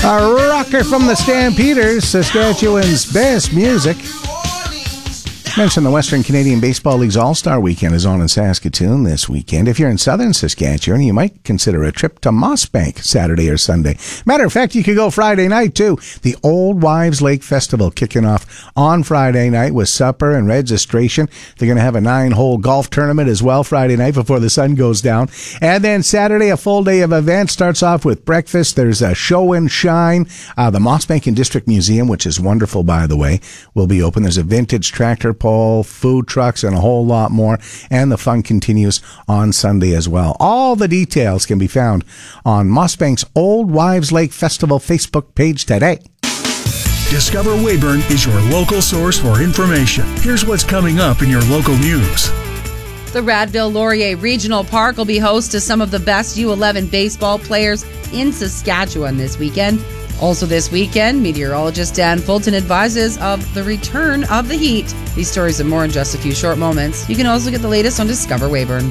A rocker from the Stampeders, Saskatchewan's best music. Mentioned the Western Canadian Baseball League's All-Star Weekend is on in Saskatoon this weekend. If you're in southern Saskatchewan, you might consider a trip to Mossbank Saturday or Sunday. Matter of fact, you could go Friday night, too. The Old Wives Lake Festival kicking off on Friday night with supper and registration. They're going to have a 9-hole golf tournament as well Friday night before the sun goes down. And then Saturday, a full day of events. Starts off with breakfast. There's a show and shine. The Mossbank and District Museum, which is wonderful, by the way, will be open. There's a vintage tractor pole, food trucks, and a whole lot more. And the fun continues on Sunday as well. All the details can be found on Mossbank's Old Wives Lake Festival Facebook page today. Discover Weyburn is your local source for information. Here's what's coming up in your local news. The Radville-Laurier Regional Park will be host to some of the best U11 baseball players in Saskatchewan this weekend. Also this weekend, meteorologist Dan Fulton advises of the return of the heat. These stories and more in just a few short moments. You can also get the latest on Discover Weyburn.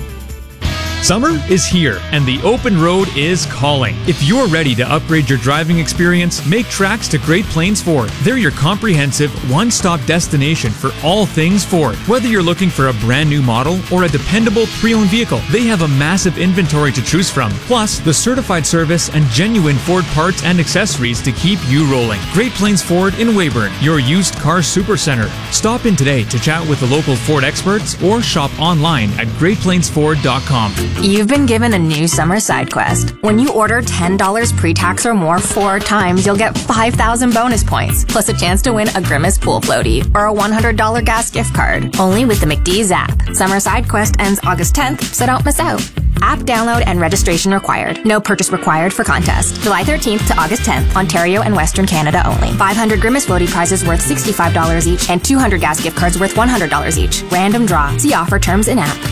Summer is here, and the open road is calling. If you're ready to upgrade your driving experience, make tracks to Great Plains Ford. They're your comprehensive, one-stop destination for all things Ford. Whether you're looking for a brand new model or a dependable pre-owned vehicle, they have a massive inventory to choose from. Plus, the certified service and genuine Ford parts and accessories to keep you rolling. Great Plains Ford in Weyburn, your used car supercenter. Stop in today to chat with the local Ford experts or shop online at greatplainsford.com. You've been given a new summer side quest. When you order $10 pre-tax or more 4 times, you'll get 5,000 bonus points, plus a chance to win a Grimace pool floaty or a $100 gas gift card. Only with the McDee's app. Summer side quest ends August 10th, so don't miss out. App download and registration required. No purchase required for contest. July 13th to August 10th, Ontario and Western Canada only. 500 Grimace floaty prizes worth $65 each and 200 gas gift cards worth $100 each. Random draw. See offer terms in app.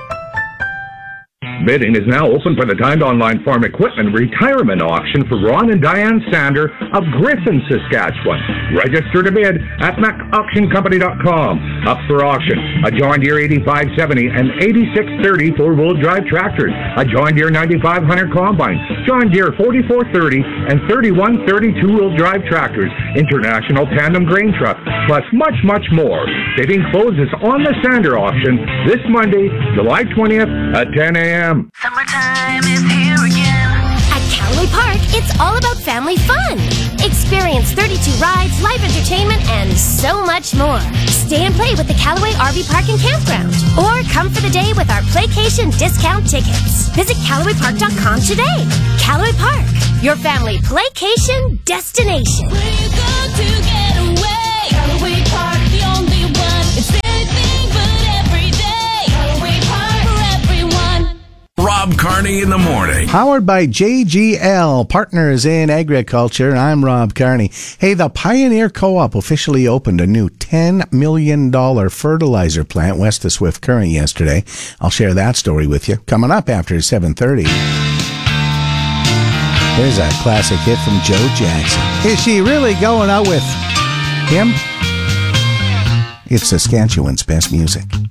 Bidding is now open for the Timed Online Farm Equipment Retirement Auction for Ron and Diane Sander of Griffin, Saskatchewan. Register to bid at macauctioncompany.com. Up for auction, a John Deere 8570 and 8630 four-wheel drive tractors, a John Deere 9500 combine, John Deere 4430 and 3130 two-wheel drive tractors, International Tandem grain truck, plus much, much more. Bidding closes on the Sander auction this Monday, July 20th at 10 a.m. Summertime is here again. At Callaway Park, it's all about family fun. Experience 32 rides, live entertainment, and so much more. Stay and play with the Callaway RV Park and Campground. Or come for the day with our Playcation discount tickets. Visit CallawayPark.com today. Callaway Park, your family Playcation destination. Where you go to get away? Callaway Park, the only one. It's anything but every day. Callaway Park for everyone. Rob Carney in the morning. Powered by JGL, Partners in Agriculture. I'm Rob Carney. Hey, the Pioneer Co-op officially opened a new $10 million fertilizer plant west of Swift Current yesterday. I'll share that story with you coming up after 7:30. There's a classic hit from Joe Jackson. Is she really going out with him? It's Saskatchewan's best music.